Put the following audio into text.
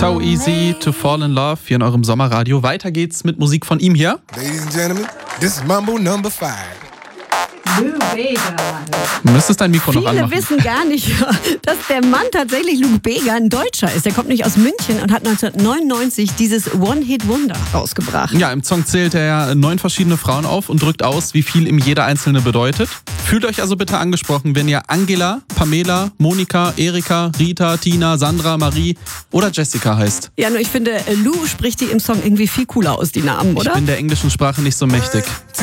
So Easy to Fall in Love hier in eurem Sommerradio. Weiter geht's mit Musik von ihm hier. Ladies and Gentlemen, this is Mambo Number 5. Lou Bega. Du müsstest dein Mikro noch Viele anmachen. wissen gar nicht, dass der Mann tatsächlich Lou Bega ein Deutscher ist. Der kommt nicht aus München und hat 1999 dieses One-Hit-Wonder rausgebracht. Ja, im Song zählt er ja 9 verschiedene Frauen auf und drückt aus, wie viel ihm jede einzelne bedeutet. Fühlt euch also bitte angesprochen, wenn ihr Angela, Pamela, Monika, Erika, Rita, Tina, Sandra, Marie oder Jessica heißt. Ja, nur ich finde, Lou spricht die im Song irgendwie viel cooler aus, die Namen, oder? Ich bin der englischen Sprache nicht so mächtig.